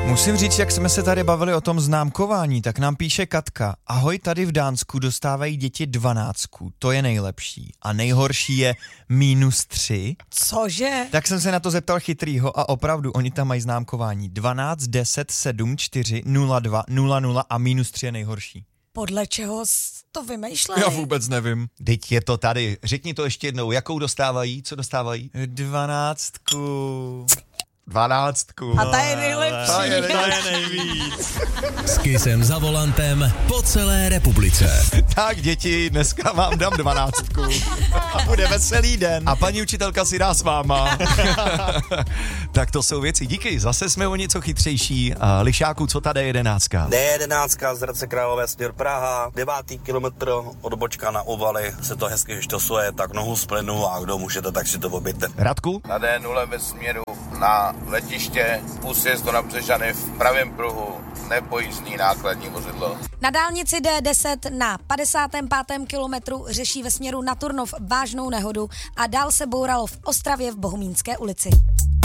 Musím říct, jak jsme se tady bavili o tom známkování, tak nám píše Katka. Ahoj, tady v Dánsku dostávají děti 12. To je nejlepší. A nejhorší je -3. Cože? Tak jsem se na to zeptal chytrýho a opravdu, oni tam mají známkování 12, 10, 7, 4, 0, 2, 0, 0 a -3 je nejhorší. Podle čeho to vymýšleli? Já vůbec nevím. Teď je to tady. Řekni to ještě jednou. Jakou dostávají? Co dostávají? 12. 12. A ta je nejlepší. To je nejvíc. S Kissem za volantem po celé republice. Tak děti, dneska vám dám 12. A bude veselý den. A paní učitelka si dá s váma. Tak to jsou věci. Díky, zase jsme o něco chytřejší. Lišáku, co ta D11? D11 z Hradce Králové směr Praha, 9. kilometr od Bočka na Ovaly, se to hezky štosuje, tak nohu z plynu a kdo můžete, tak si to oběte. Radku? Na D0 ve směru na letiště, úsjezd na Břežany v pravém pruhu, nepojízdný nákladní vozidlo. Na dálnici D10 na 55. kilometru řeší ve směru na Turnov vážnou nehodu a dál se bouralo v Ostravě v Bohumínské ulici.